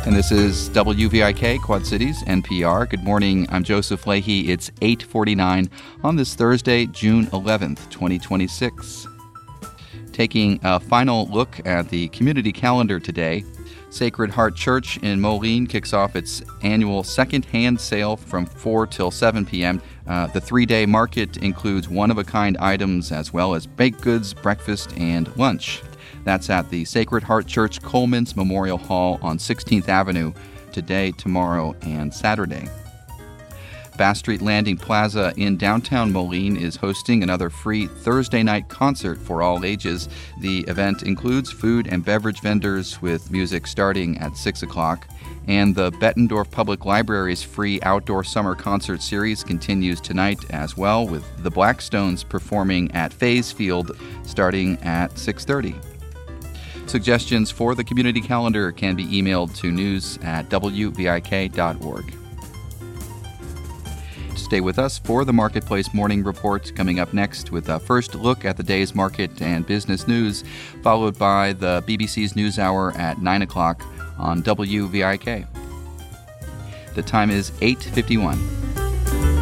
And this is WVIK, Quad Cities, NPR. Good morning. I'm Joseph Leahy. It's 8:49 on this Thursday, June 11th, 2026. Taking a final look at the community calendar today, Sacred Heart Church in Moline kicks off its annual second-hand sale from 4 till 7 p.m. The three-day market includes one-of-a-kind items as well as baked goods, breakfast, and lunch. That's at the Sacred Heart Church Coleman's Memorial Hall on 16th Avenue today, tomorrow, and Saturday. Bass Street Landing Plaza in downtown Moline is hosting another free Thursday night concert for all ages. The event includes food and beverage vendors with music starting at 6 o'clock. And the Bettendorf Public Library's free outdoor summer concert series continues tonight as well, with the Blackstones performing at Faze Field starting at 6:30. Suggestions for the community calendar can be emailed to news@wvik.org. Stay with us for the Marketplace Morning Report coming up next with a first look at the day's market and business news, followed by the BBC's NewsHour at 9 o'clock on WVIK. The time is 8:51.